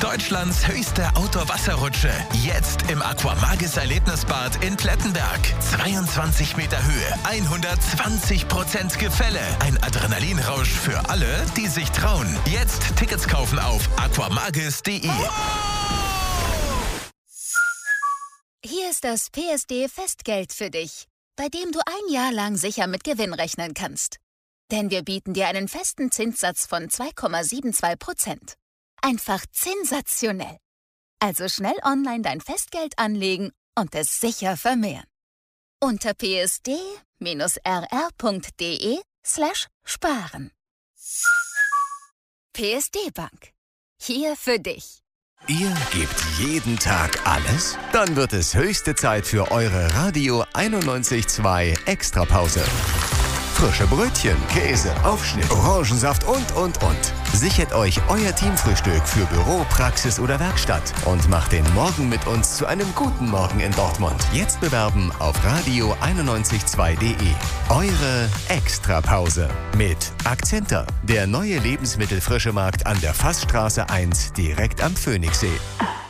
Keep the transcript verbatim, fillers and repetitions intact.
Deutschlands höchste Outdoor-Wasserrutsche. Jetzt im Aquamagis Erlebnisbad in Plettenberg. zweiundzwanzig Meter Höhe, hundertzwanzig Prozent Gefälle. Ein Adrenalinrausch für alle, die sich trauen. Jetzt Tickets kaufen auf aquamagis punkt de. Hier ist das P S D-Festgeld für dich, bei dem du ein Jahr lang sicher mit Gewinn rechnen kannst. Denn wir bieten dir einen festen Zinssatz von zwei Komma zweiundsiebzig Prozent. Einfach sensationell. Also schnell online dein Festgeld anlegen und es sicher vermehren. Unter psd-rr.de slash sparen. P S D Bank. Hier für dich. Ihr gebt jeden Tag alles? Dann wird es höchste Zeit für eure Radio einundneunzig Komma zwei Extrapause. Frische Brötchen, Käse, Aufschnitt, Orangensaft und, und, und. Sichert euch euer Teamfrühstück für Büro, Praxis oder Werkstatt und macht den Morgen mit uns zu einem guten Morgen in Dortmund. Jetzt bewerben auf radio einundneunzig Komma zwei punkt de. Eure Extrapause mit Akzenter, der neue Lebensmittelfrische Markt an der Fassstraße eins direkt am Phoenixsee.